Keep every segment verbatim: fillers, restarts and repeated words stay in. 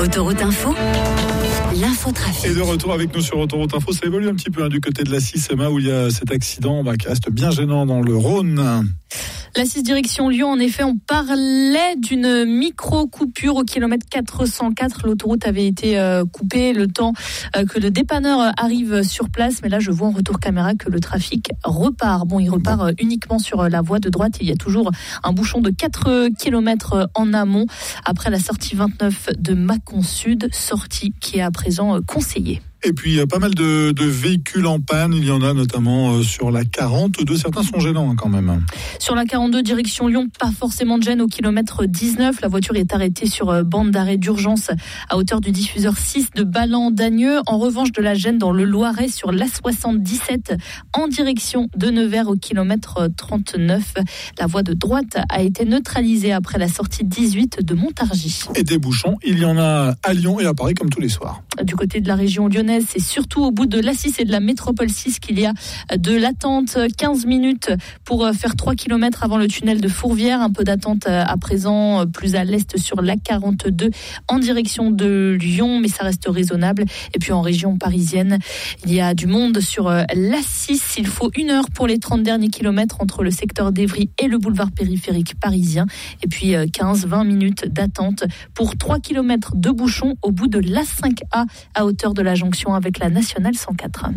Autoroute Info, l'infotrafic. Et de retour avec nous sur Autoroute Info, ça évolue un petit peu hein, du côté de la six, Emma, où il y a cet accident bah, qui reste bien gênant dans le Rhône. La six direction Lyon, en effet, on parlait d'une micro-coupure au kilomètre quatre cent quatre. L'autoroute avait été euh, coupée le temps euh, que le dépanneur arrive sur place. Mais là, je vois en retour caméra que le trafic repart. Bon, il repart euh, uniquement sur euh, la voie de droite. Il y a toujours un bouchon de quatre kilomètres en amont après la sortie vingt-neuf de Mâcon Sud, sortie qui est à présent euh, conseillée. Et puis, il y a pas mal de, de véhicules en panne. Il y en a notamment sur la quarante-deux. Certains sont gênants hein, quand même. Sur la quarante-deux, direction Lyon, pas forcément de gêne au kilomètre dix-neuf. La voiture est arrêtée sur bande d'arrêt d'urgence à hauteur du diffuseur six de Ballan-Dagneux. En revanche, de la gêne dans le Loiret sur l'A soixante-dix-sept en direction de Nevers au kilomètre trente-neuf. La voie de droite a été neutralisée après la sortie dix-huit de Montargis. Et des bouchons, il y en a à Lyon et à Paris comme tous les soirs. Du côté de la région lyonnaise, c'est surtout au bout de l'A six et de la métropole six qu'il y a de l'attente. quinze minutes pour faire trois kilomètres avant le tunnel de Fourvière. Un peu d'attente à présent plus à l'est sur l'A quarante-deux en direction de Lyon, mais ça reste raisonnable. Et puis en région parisienne, il y a du monde sur l'A six. Il faut une heure pour les trente derniers kilomètres entre le secteur d'Evry et le boulevard périphérique parisien. Et puis quinze à vingt minutes d'attente pour trois kilomètres de bouchons au bout de l'A cinq A à hauteur de la jonction avec la nationale cent quatre.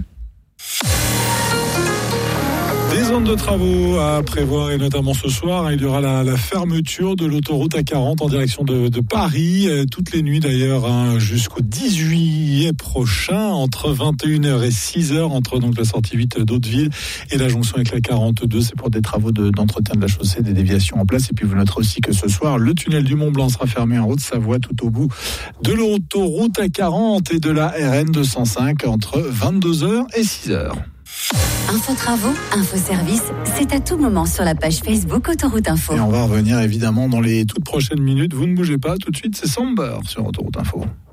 Des zones de travaux à prévoir et notamment ce soir, il y aura la, la fermeture de l'autoroute A quarante en direction de, de Paris, euh, toutes les nuits d'ailleurs hein, jusqu'au dix juillet prochain, entre vingt et une heures et six heures, entre donc la sortie huit d'Hauteville et la jonction avec la quarante-deux. C'est pour des travaux de, d'entretien de la chaussée, des déviations en place. Et puis vous noterez aussi que ce soir, le tunnel du Mont-Blanc sera fermé en Haute-Savoie tout au bout de l'autoroute A quarante et de la R N deux cent cinq entre vingt-deux heures et six heures. Info travaux, info service, c'est à tout moment sur la page Facebook Autoroute Info. Et on va revenir évidemment dans les toutes prochaines minutes. Vous ne bougez pas, tout de suite c'est Samber sur Autoroute Info.